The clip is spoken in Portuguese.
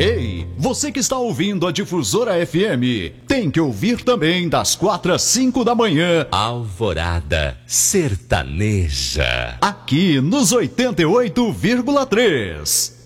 Ei, você que está ouvindo a Difusora FM, tem que ouvir também das 4 às 5 da manhã. Alvorada Sertaneja. Aqui nos 88,3.